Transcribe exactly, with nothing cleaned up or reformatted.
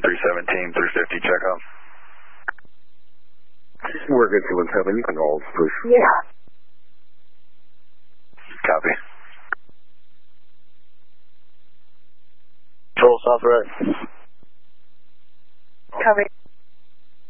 three seventeen, three fifty, check home. We're good, two one seven, you can hold, push. Yeah. Copy. Control south right. Copy.